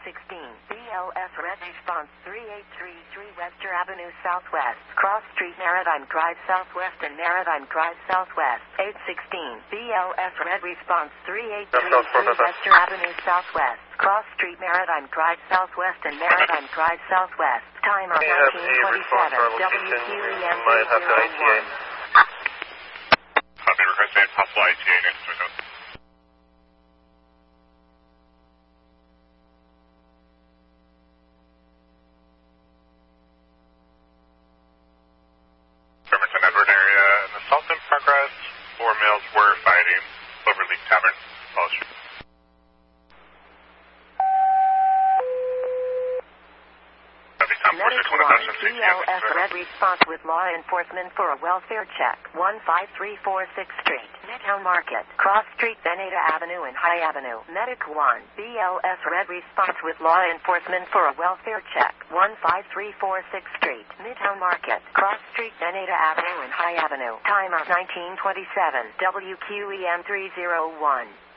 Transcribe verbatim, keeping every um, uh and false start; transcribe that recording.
sixteen, B L S Red Response three eight three three Webster Avenue Southwest, Cross Street Maritime Drive Southwest and Maritime Drive Southwest, eight sixteen, B L S Red Response three eight three three Webster Avenue Southwest, Cross Street Maritime Drive Southwest and Maritime Drive Southwest, time of nineteen twenty-seven, W Q E M three zero one. Copy, requesting possible I T A next window. Bremerton Edward area, in the assault in progress. Four males were fighting. Cloverleaf Tavern, Wall Street. Medic one, B L S Red Response with law enforcement for a welfare check, one five three four sixth Street, Midtown Market, Cross Street, Veneta Avenue and High Avenue. Medic one, B L S Red Response with law enforcement for a welfare check, one five three four sixth Street, Midtown Market, Cross Street, Veneta Avenue and High Avenue. Time of nineteen twenty-seven, W Q E M three zero one.